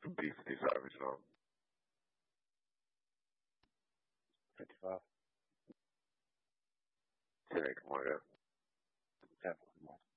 B55 is on. 55. 10 come on, yeah. 10, come on.